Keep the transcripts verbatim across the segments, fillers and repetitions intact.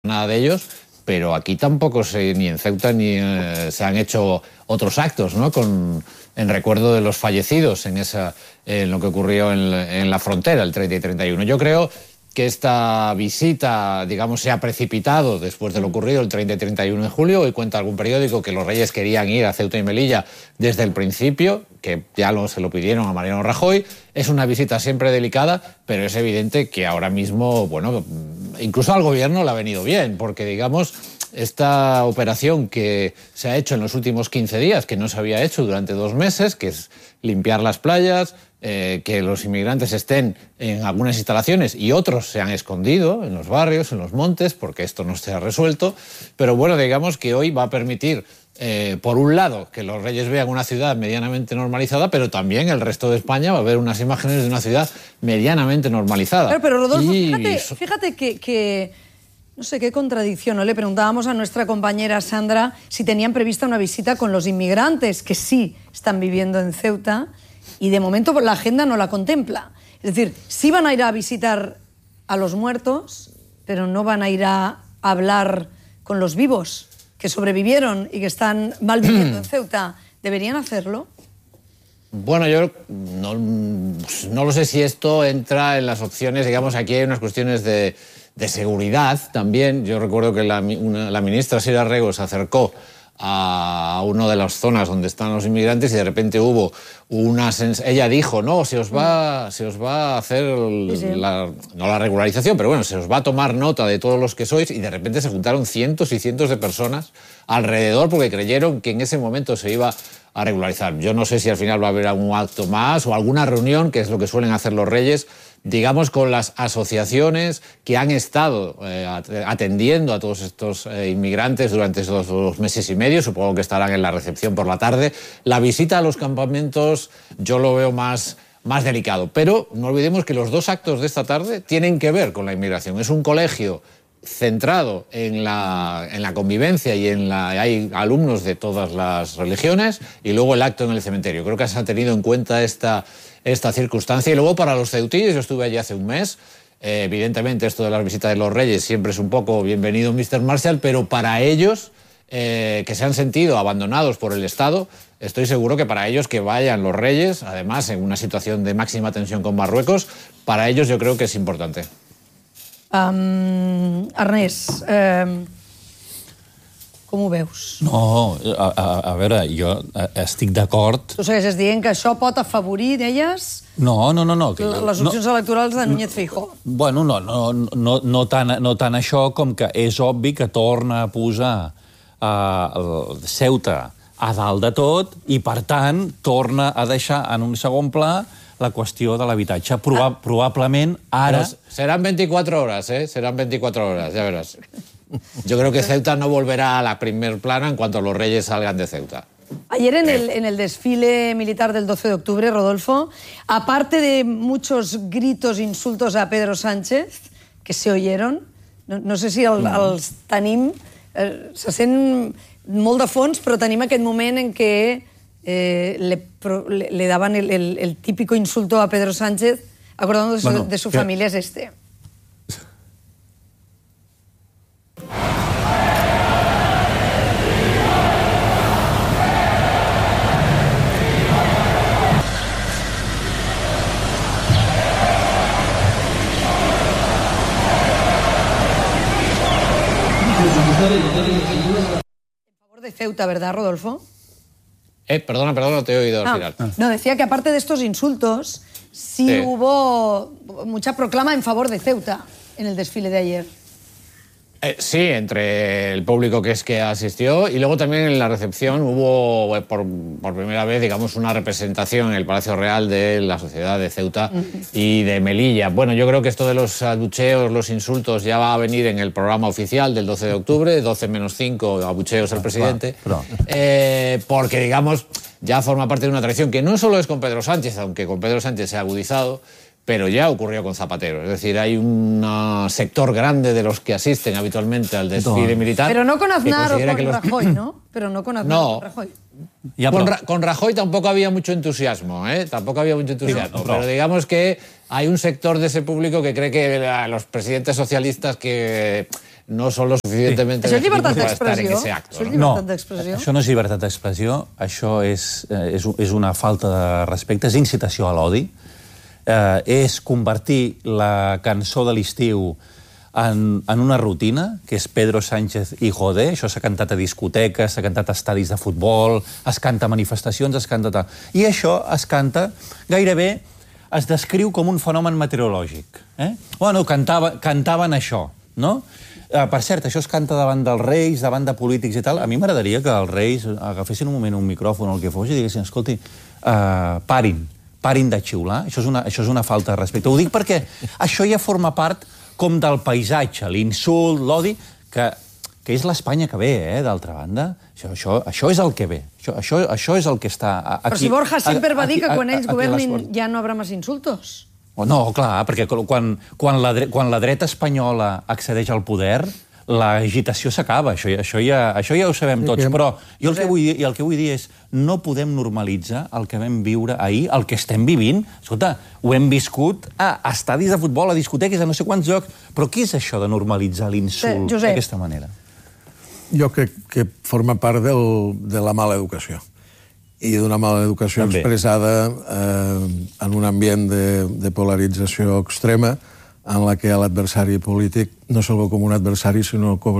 nada de ellos, pero aquí tampoco se, ni en Ceuta ni eh, se han hecho otros actos, ¿no? Con, en recuerdo de los fallecidos en, esa, en lo que ocurrió en, en la frontera el treinta y treinta y uno. Yo creo que esta visita, digamos, se ha precipitado después de lo ocurrido el treinta y treinta y uno de julio. Hoy cuenta algún periódico que los Reyes querían ir a Ceuta y Melilla desde el principio, que ya lo, se lo pidieron a Mariano Rajoy. Es una visita siempre delicada, pero es evidente que ahora mismo, bueno, incluso al gobierno le ha venido bien, porque, digamos, esta operación que se ha hecho en los últimos quince días, que no se había hecho durante dos meses, que es limpiar las playas, eh, que los inmigrantes estén en algunas instalaciones y otros se han escondido en los barrios, en los montes, porque esto no se ha resuelto. Pero bueno, digamos que hoy va a permitir, eh, por un lado, que los Reyes vean una ciudad medianamente normalizada, pero también el resto de España va a ver unas imágenes de una ciudad medianamente normalizada. Claro, pero Rodolfo, y... fíjate, fíjate que... que... No sé qué contradicción, ¿no? Le preguntábamos a nuestra compañera Sandra si tenían prevista una visita con los inmigrantes que sí están viviendo en Ceuta y de momento la agenda no la contempla. Es decir, sí van a ir a visitar a los muertos, pero no van a ir a hablar con los vivos que sobrevivieron y que están mal viviendo en Ceuta. ¿Deberían hacerlo? Bueno, yo no, no lo sé si esto entra en las opciones. Digamos, aquí hay unas cuestiones de... de seguridad también. Yo recuerdo que la, una, la ministra Sira Rego se acercó a una de las zonas donde están los inmigrantes y de repente hubo una... Sens ella dijo, no, se os va, se os va a hacer, el, sí, sí. La, no la regularización, pero bueno, se os va a tomar nota de todos los que sois, y de repente se juntaron cientos y cientos de personas alrededor porque creyeron que en ese momento se iba a regularizar. Yo no sé si al final va a haber algún acto más o alguna reunión, que es lo que suelen hacer los Reyes, digamos, con las asociaciones que han estado eh, atendiendo a todos estos eh, inmigrantes durante esos dos meses y medio. Supongo que estarán en la recepción por la tarde. La visita a los campamentos yo lo veo más, más delicado. Pero no olvidemos que los dos actos de esta tarde tienen que ver con la inmigración. Es un colegio centrado en la, en la convivencia y en la, hay alumnos de todas las religiones, y luego el acto en el cementerio. Creo que se ha tenido en cuenta esta, esta circunstancia. Y luego para los ceutíes, yo estuve allí hace un mes, eh, evidentemente esto de las visitas de los Reyes siempre es un poco bienvenido mister Marshall, pero para ellos, eh, que se han sentido abandonados por el Estado, estoy seguro que para ellos que vayan los Reyes, además en una situación de máxima tensión con Marruecos, para ellos yo creo que es importante. Um, Ernest, um, com ho veus? No, a, a, a veure, jo estic d'acord... Tu segueixes dient que això pot afavorir, deies? No, no, no. no que jo, les opcions no, electorals de Núñez Feijóo. Bueno, no, no, no, no, tant, no tant això com que és obvi que torna a posar uh, Ceuta a dalt de tot i, per tant, torna a deixar en un segon pla la qüestió de l'habitatge. Proba, ah. Probablement ara... Pero serán veinticuatro horas, ¿eh? Serán veinticuatro horas, ya verás. Yo creo que Ceuta no volverá a la primer plana en cuanto los Reyes salgan de Ceuta. Ayer en el, en el desfile militar del doce de octubre, Rodolfo, aparte de muchos gritos, insultos a Pedro Sánchez, que se oyeron, no, no sé si el, els tenim, eh, se sent molt de fons, però tenim aquest moment en què Eh, le, pro, le, le daban el, el, el típico insulto a Pedro Sánchez, acordando de su, bueno, de su familia, es este. En favor de Ceuta, ¿verdad, Rodolfo? Eh, perdona, perdona, no te he oído al ah, final. No, decía que aparte de estos insultos, sí, sí hubo mucha proclama en favor de Ceuta en el desfile de ayer. Eh, sí, entre el público que es que asistió, y luego también en la recepción hubo eh, por, por primera vez, digamos, una representación en el Palacio Real de la sociedad de Ceuta uh-huh. y de Melilla. Bueno, yo creo que esto de los abucheos, los insultos, ya va a venir en el programa oficial del doce de octubre, doce menos cinco, abucheos al presidente, eh, porque, digamos, ya forma parte de una tradición que no solo es con Pedro Sánchez, aunque con Pedro Sánchez se ha agudizado, pero ya ocurrió con Zapatero. Es decir, hay un sector grande de los que asisten habitualmente al desfile militar. Pero no con Aznar o con los... Rajoy, ¿no? Pero no con Aznar no. o con Rajoy. Ya, con, Ra con Rajoy tampoco había mucho entusiasmo, ¿eh? Tampoco había mucho entusiasmo. No, no, pero digamos que hay un sector de ese público que cree que los presidentes socialistas que no son lo suficientemente... Sí. Això és llibertat para estar en d'expressió? ese acto, Això és ¿no? llibertat No, d'expressió? això no és llibertat d'expressió, això és, eh, és, és una falta de respecte, és incitació a l'odi, eh, és convertir la cançó de l'estiu en, en una rutina, que és Pedro Sánchez i Joder. Això s'ha cantat a discoteques, s'ha cantat a estadis de futbol, es canta a manifestacions, es canta... A... I això es canta gairebé, es descriu com un fenomen meteorològic. Eh? Bueno, cantava, cantaven això, no? Uh, per cert, això es canta davant dels reis, davant de polítics i tal. A mi m'agradaria que els reis agafessin un moment un micròfon o el que fos i diguessin, escolti, uh, parin, parin de xiular. Això és, una, això és una falta de respecte. Ho dic perquè això ja forma part com del paisatge, l'insult, l'odi, que, que és l'Espanya que ve, eh, d'altra banda. Això, això, això és el que ve. Això, això, això és el que està aquí. Però si Borja sempre va dir que quan ells aquí, governin ja no haurà més insultos. Oh, no, clar, perquè quan, quan, la, quan la dreta espanyola accedeix al poder, l'agitació s'acaba. Això, això, ja, això ja ho sabem tots. Però jo el que, vull dir, el que vull dir és no podem normalitzar el que vam viure ahir, el que estem vivint. Escolta, ho hem viscut a estadis de futbol, a discoteques, a no sé quants jocs. Però què és això de normalitzar l'insult sí, d'aquesta manera? Jo crec que forma part del, de la mala educació. I d'una mala educació També. expressada eh, en un ambient de, de polarització extrema, en la que l'adversari polític no se'l veu com un adversari, sinó com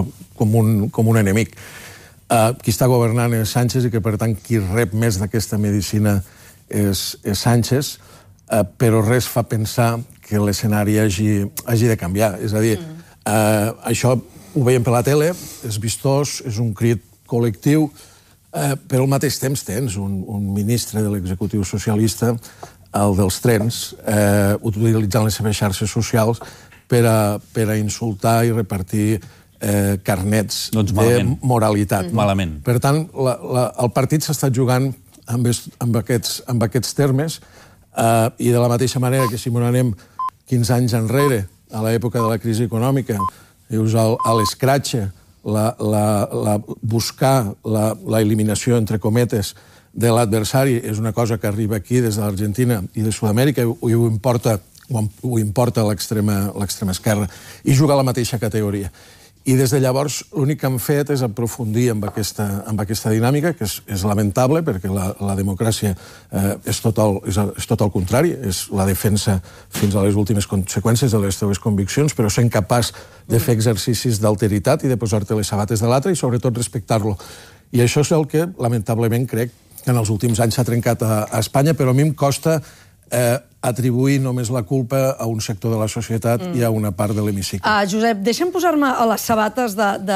un, com un enemic. Uh, qui està governant és Sánchez i que, per tant, qui rep més d'aquesta medicina és, és Sánchez, uh, però res fa pensar que l'escenari hagi, hagi de canviar. És a dir, uh, això ho veiem per la tele, és vistós, és un crit col·lectiu, uh, però al mateix temps tens un, un ministre de l'executiu socialista, el dels trens, eh, utilitzant les seves xarxes socials per a, per a insultar i repartir eh, carnets doncs de moralitat. Mm. Malament. Per tant, la, la, el partit s'ha estat jugant amb, es, amb, aquests, amb aquests termes eh, i de la mateixa manera que si m'ho anem quinze anys enrere, a l'època de la crisi econòmica, dius, a l'escratxe, la, la, la, buscar la, la eliminació, entre cometes, de l'adversari és una cosa que arriba aquí des de l'Argentina i de Sud-amèrica i ho importa, ho importa l'extrema esquerra i juga a la mateixa categoria. I des de llavors l'únic que han fet és aprofundir amb aquesta, amb aquesta dinàmica, que és, és lamentable perquè la, la democràcia eh, és, tot el, és, és tot el contrari, és la defensa fins a les últimes conseqüències de les teves conviccions, però sent capaç de fer exercicis d'alteritat i de posar-te les sabates de l'altre i sobretot respectar-lo. I això és el que lamentablement crec que en els últims anys s'ha trencat a, a Espanya, però a mi em costa eh, atribuir només la culpa a un sector de la societat mm. i a una part de l'hemicicle. Ah, Josep, deixa'm posar-me a les sabates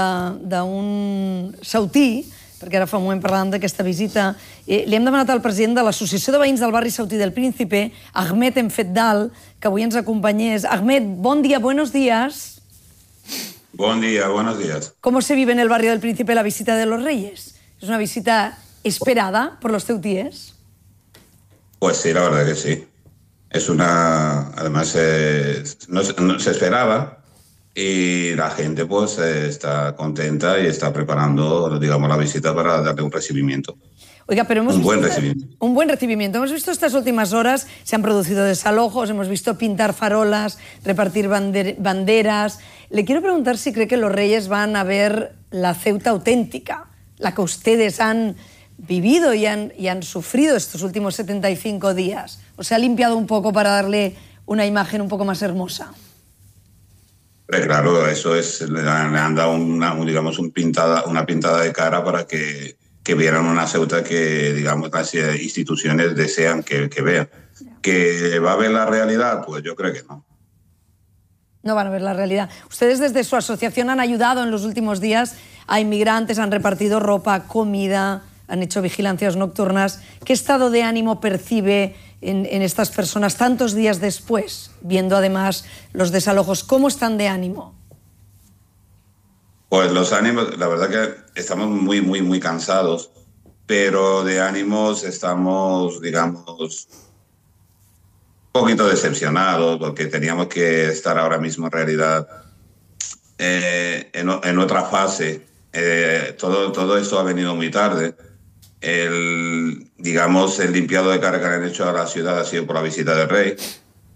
d'un sautí, perquè ara fa un moment parlàvem d'aquesta visita. Eh, li hem demanat al president de l'Associació de Veïns del Barri Sautí del Príncipe, Ahmed Enfetdal, que avui ens acompanyés. Ahmed, bon dia, buenos días. Buen día, buenos días. ¿Cómo se vive en el barrio del Príncipe la visita de los Reyes? ¿Es una visita esperada por los ceutíes? Pues sí, la verdad que sí. Es una... Además, eh, no, no se esperaba y la gente pues eh, está contenta y está preparando, digamos, la visita para darle un recibimiento. Oiga, pero hemos un visto buen recibimiento. Un buen recibimiento. Hemos visto estas últimas horas, se han producido desalojos, hemos visto pintar farolas, repartir bander banderas. Le quiero preguntar si cree que los Reyes van a ver la Ceuta auténtica, la que ustedes han vivido y han, y han sufrido estos últimos setenta y cinco días. ¿O se ha limpiado un poco para darle una imagen un poco más hermosa? Pero claro, eso es, le han, le han dado una, digamos, un pintada, una pintada de cara para que, que vieran una Ceuta que, digamos, las instituciones desean que, que vean. ¿Que va a ver la realidad? Pues yo creo que no. No van a ver la realidad. Ustedes desde su asociación han ayudado en los últimos días a inmigrantes, han repartido ropa, comida, han hecho vigilancias nocturnas. ¿Qué estado de ánimo percibe en, en estas personas tantos días después, viendo además los desalojos? ¿Cómo están de ánimo? Pues los ánimos, la verdad que estamos muy, muy, muy cansados, pero de ánimos estamos, digamos, un poquito decepcionados porque teníamos que estar ahora mismo en realidad eh, en, en otra fase. Eh, todo, todo esto ha venido muy tarde. El, digamos, el limpiado de cara que han hecho a la ciudad ha sido por la visita del rey.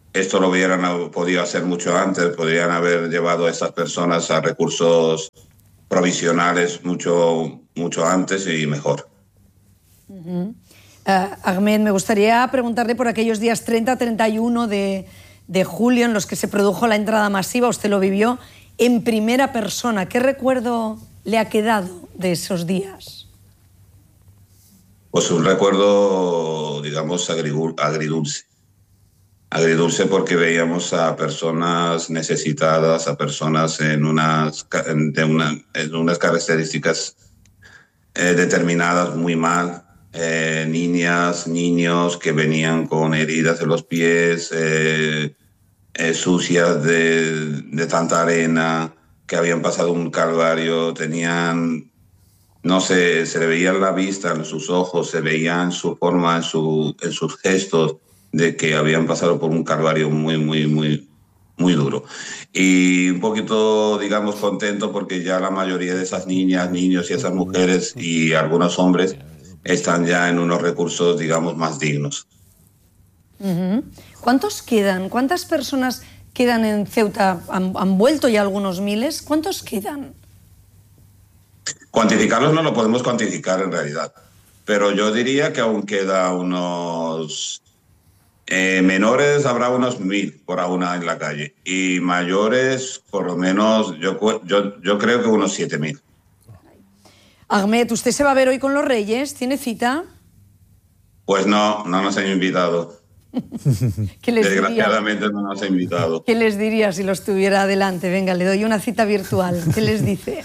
esto lo hubieran podido hacer mucho antes, podrían haber llevado a estas personas a recursos provisionales mucho, mucho antes y mejor. Uh-huh. Uh, Ahmed, me gustaría preguntarle por aquellos días treinta a treinta y uno de, de julio en los que se produjo la entrada masiva. Usted lo vivió en primera persona. ¿Qué recuerdo le ha quedado de esos días? Pues un recuerdo, digamos, agridulce. Agridulce porque veíamos a personas necesitadas, a personas en unas, de una, en unas características eh, determinadas muy mal. Eh, niñas, niños que venían con heridas en los pies, eh, eh, sucias de, de tanta arena, que habían pasado un calvario, tenían, no sé, se le veía en la vista, en sus ojos, se veía en su forma, en, su, en sus gestos, de que habían pasado por un calvario muy, muy, muy, muy duro. Y un poquito, digamos, contento porque ya la mayoría de esas niñas, niños y esas mujeres y algunos hombres están ya en unos recursos, digamos, más dignos. Uh-huh. ¿Cuántos quedan? ¿Cuántas personas quedan en Ceuta? ¿Han, han vuelto ya algunos miles? ¿Cuántos quedan? Cuantificarlos no lo podemos cuantificar en realidad, pero yo diría que aún queda unos... Eh, menores habrá unos mil por ahora en la calle y mayores por lo menos yo, yo, yo creo que unos siete mil. Ahmed, ¿usted se va a ver hoy con los Reyes? ¿Tiene cita? Pues no, no nos han invitado. ¿Qué les Desgraciadamente diría? no nos han invitado. ¿Qué les diría si los tuviera adelante? Venga, le doy una cita virtual. ¿Qué les dice?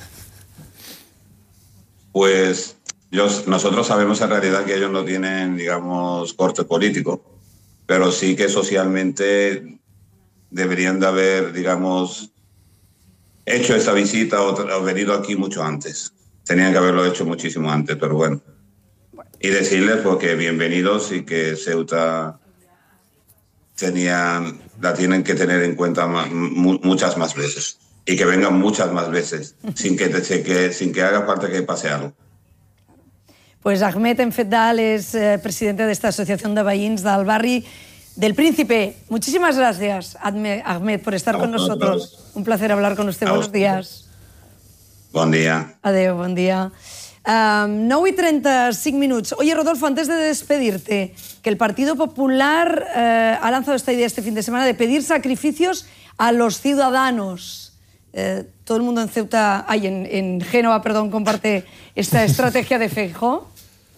Pues yo, nosotros sabemos en realidad que ellos no tienen, digamos, corte político, pero sí que socialmente deberían de haber, digamos, hecho esa visita o, o venido aquí mucho antes. Tenían que haberlo hecho muchísimo antes, pero bueno. Y decirles porque bienvenidos y que Ceuta tenían, la tienen que tener en cuenta más, muchas más veces. Y que vengan muchas más veces, sin que, te, que, sin que haga falta que pase algo. Pues Ahmed Enfetdal es eh, presidente de esta Asociación de Veïns del barri del Príncipe. Muchísimas gracias, Ahmed, por estar con nosotros. Un placer hablar con usted. Buenos días. Bon día. Adeu, bon día. Um, nueve y treinta y cinco minutos. Oye, Rodolfo, antes de despedirte, que el Partido Popular eh, ha lanzado esta idea este fin de semana de pedir sacrificios a los ciudadanos. Eh, todo el mundo en Ceuta, ay, en, en Génova, perdón, comparte esta estrategia de Feijóo.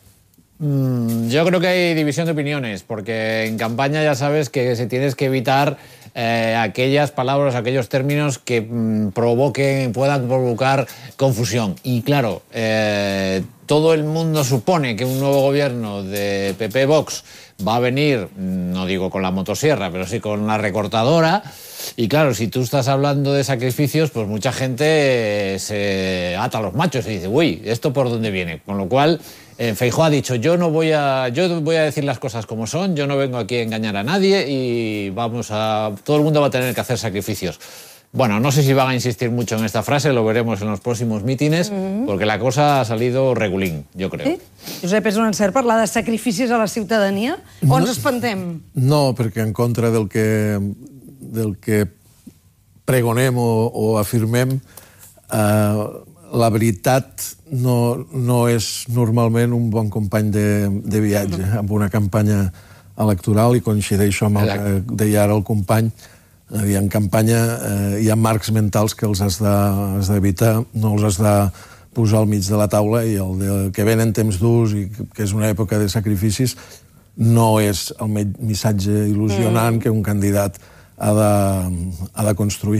Mm, yo creo que hay división de opiniones, porque en campaña ya sabes que se tienes que evitar eh, aquellas palabras, aquellos términos que mm, provoquen, puedan provocar confusión. Y claro, eh, todo el mundo supone que un nuevo gobierno de P P Vox va a venir, no digo con la motosierra, pero sí con la recortadora. Y claro, si tú estás hablando de sacrificios, pues mucha gente se ata a los machos y dice, uy, ¿esto por dónde viene? Con lo cual, eh, Feijóo ha dicho, yo no voy a, yo voy a decir las cosas como son, yo no vengo aquí a engañar a nadie y vamos a, todo el mundo va a tener que hacer sacrificios. Bueno, no sé si van a insistir mucho en esta frase, lo veremos en los próximos mítines, mm-hmm. porque la cosa ha salido regulín, jo crec. Sí? Josep, és un encert parlar de sacrificis a la ciutadania? O no, ens espantem? No, perquè en contra del que, del que pregonem o, o afirmem, eh, la veritat no, no és normalment un bon company de, de viatge, amb una campanya electoral, i coincideixo amb el que deia ara el company. En campanya eh, hi ha marcs mentals que els has d'evitar, no els has de posar al mig de la taula, i el de, que venen temps durs i que és una època de sacrificis no és el missatge il·lusionant mm. que un candidat ha de, ha de construir.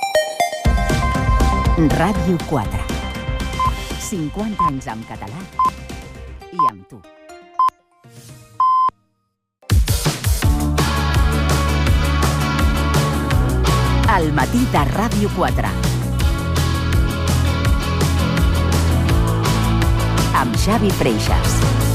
Ràdio quatre. cinquanta anys en català i amb tu. Al matí de Ràdio quatre. Amb Xavi Freixas.